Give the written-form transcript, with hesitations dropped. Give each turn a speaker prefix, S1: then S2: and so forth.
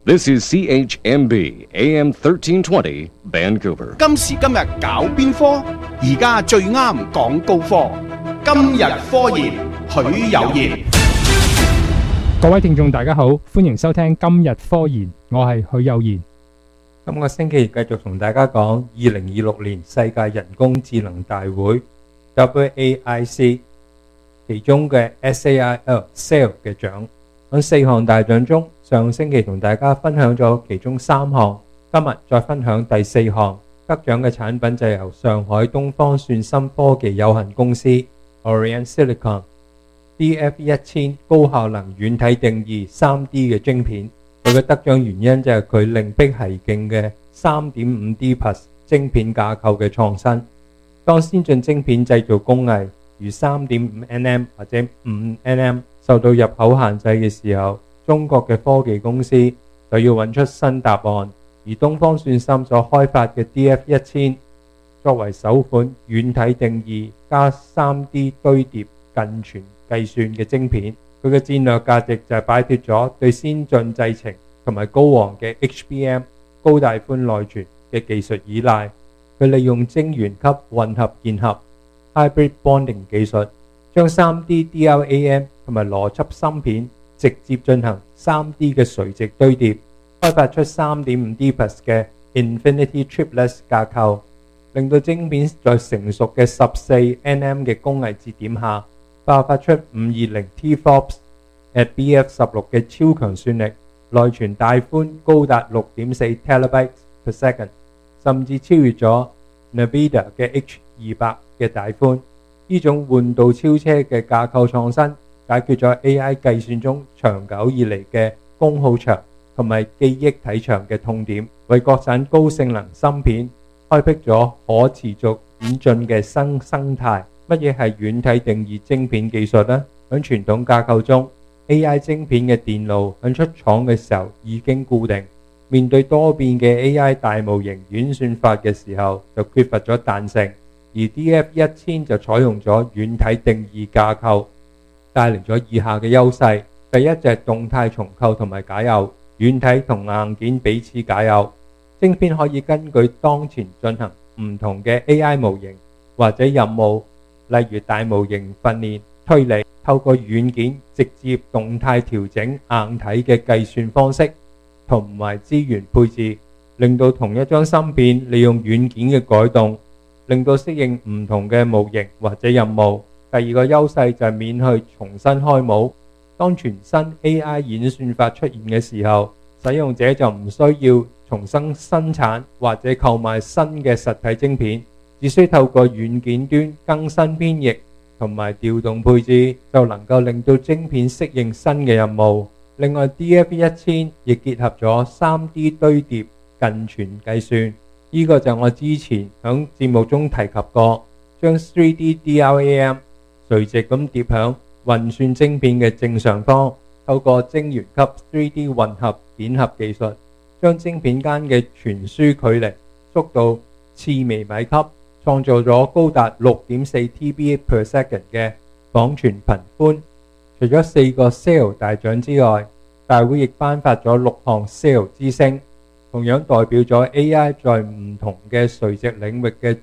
S1: This is CHMB AM 1320 Vancouver.
S2: 今時今日搞邊科？而家最啱講高科。今日科研，許有賢。
S3: 各位聽眾大家好，歡迎收聽今日科研，我係許有賢。
S4: 今個星期繼續同大家講2026年世界人工智能大會 WAIC 其中嘅 SAIL 嘅獎。喺4項大獎中，上星期同大家分享咗其中3項，今日再分享第4項。得獎嘅產品就由上海東方算心科技有限公司 Orient Silicon DF1000 高效能軟體定義 3D 嘅晶片。佢嘅得獎原因就係佢另辟蹊徑嘅 3.5D Plus 晶片架構嘅創新。當先進晶片製造工藝如 3.5nm 或者 5nm 受到入口限制嘅時候，中國嘅科技公司就要揾出新答案。而東方算心所開發嘅 DF1000 作為首款軟體定義加 3D 堆疊近全計算嘅晶片，佢嘅戰略價值就係擺脫咗對先進製程同埋高昂嘅 HBM 高帶寬內存嘅技術依賴。佢利用晶圓級混合結合 Hybrid Bonding 技術，將 3D DRAM 同埋邏輯芯片直接進行 3D 嘅垂直堆疊，開發出 3.5D Plus 嘅 Infinity Triplets 架構，令到晶片在成熟嘅 14nm 嘅工藝節點下爆發出 520T-FLOPS at BF16 嘅超強算力，內存帶寬高達 6.4 TB per second， 甚至超越咗 NVIDIA 嘅 H200 嘅帶寬。呢種換道超車嘅架構創新，解決咗 AI 計算中長久以嚟嘅功耗長同埋記憶體長嘅痛點，為國產高性能芯片開闢咗可持續演進嘅新生態。乜嘢係軟體定義晶片技術呢？喺傳統架構中， AI 晶片嘅電路喺出廠嘅時候已經固定，面對多變嘅 AI 大模型演算法嘅時候就缺乏咗彈性。而 DF1000 就採用咗軟體定義架構，帶嚟咗以下嘅優勢。第一就係動態重構同埋解耦，軟體同硬件彼此解耦，晶片可以根據當前進行唔同嘅 AI 模型或者任務，例如大模型訓練、推理，透過軟件直接動態調整硬體嘅計算方式同埋資源配置，令到同一張芯片利用軟件嘅改動，令到適應唔同嘅模型或者任務。第二個優勢就係免去重新開模。當全新 AI 演算法出現嘅時候，使用者就唔需要重新生產或者購買新嘅實體晶片，只需透過軟件端更新編譯同埋調動配置，就能夠令到晶片適應新嘅任務。另外 DF1000 亦結合咗 3D 堆疊近全計算，呢個就係我之前喺節目中提及過，將 3D DRAM 垂直咁疊響運算晶片嘅正上方，透過晶圓級 3D 混合結合技術，將晶片間嘅傳輸距離縮到次微米級，創造咗高達 6.4 TB per second 嘅網傳頻寬。除咗4個 SAIL 大獎之外，大會亦頒發咗6項 SAIL 之星，同樣代表咗 AI 在唔同嘅垂直領域嘅